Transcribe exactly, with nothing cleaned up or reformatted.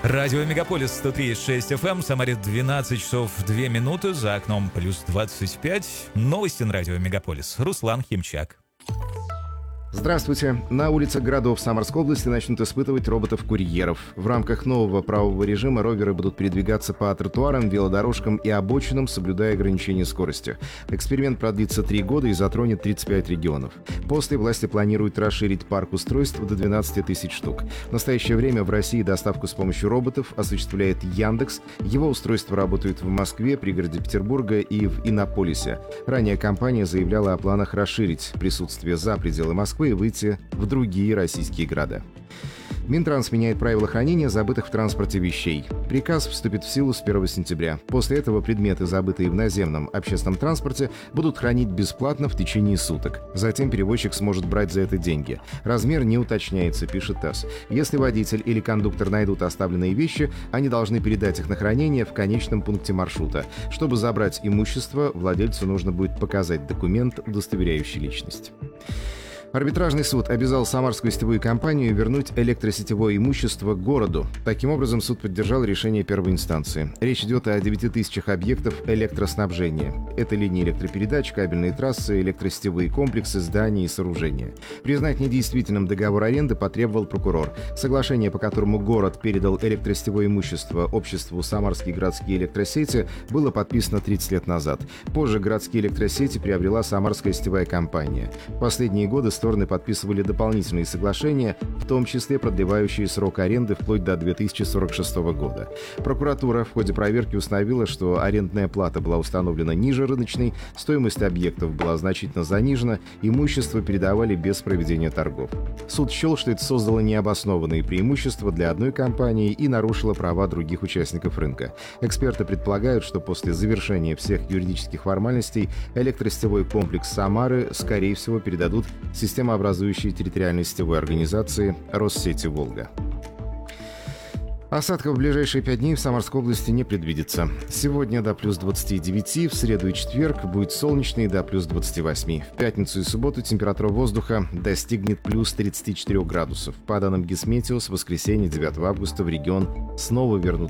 Радио Мегаполис сто три и шесть эф эм, Самаре двенадцать часов две минуты, за окном плюс двадцать пять. Новости на Радио Мегаполис. Руслан Химчак. Здравствуйте. На улицах городов Самарской области начнут испытывать роботов-курьеров. В рамках нового правового режима роверы будут передвигаться по тротуарам, велодорожкам и обочинам, соблюдая ограничения скорости. Эксперимент продлится три года и затронет тридцать пять регионов. После власти планируют расширить парк устройств до двенадцати тысяч штук. В настоящее время в России доставку с помощью роботов осуществляет Яндекс. Его устройства работают в Москве, пригороде Петербурга и в Иннополисе. Ранее компания заявляла о планах расширить присутствие за пределы Москвы и выйти в другие российские города. Минтранс меняет правила хранения забытых в транспорте вещей. Приказ вступит в силу с первого сентября. После этого предметы, забытые в наземном общественном транспорте, будут хранить бесплатно в течение суток. Затем перевозчик сможет брать за это деньги. Размер не уточняется, пишет ТАСС. Если водитель или кондуктор найдут оставленные вещи, они должны передать их на хранение в конечном пункте маршрута. Чтобы забрать имущество, владельцу нужно будет показать документ, удостоверяющий личность. Арбитражный суд обязал Самарскую сетевую компанию вернуть электросетевое имущество городу. Таким образом, суд поддержал решение первой инстанции. Речь идет о девяти тысячах объектов электроснабжения. Это линии электропередач, кабельные трассы, электросетевые комплексы, здания и сооружения. Признать недействительным договор аренды потребовал прокурор. Соглашение, по которому город передал электросетевое имущество обществу «Самарские городские электросети», было подписано тридцать лет назад. Позже городские электросети приобрела Самарская сетевая компания. В последние годы стороны подписывали дополнительные соглашения, в том числе продлевающие срок аренды вплоть до две тысячи сорок шестого года. Прокуратура в ходе проверки установила, что арендная плата была установлена ниже рыночной, стоимость объектов была значительно занижена, имущество передавали без проведения торгов. Суд счел, что это создало необоснованные преимущества для одной компании и нарушило права других участников рынка. Эксперты предполагают, что после завершения всех юридических формальностей электросетевой комплекс Самары, скорее всего, передадут системообразующей территориальной сетевой организации Россети Волга. Осадков в ближайшие пять дней в Самарской области не предвидится. Сегодня до плюс двадцати девяти, в среду и четверг будет солнечно и до плюс двадцати восьми. В пятницу и субботу температура воздуха достигнет плюс тридцати четырёх градусов. По данным Гисметео, с воскресенья девятого августа в регион снова вернут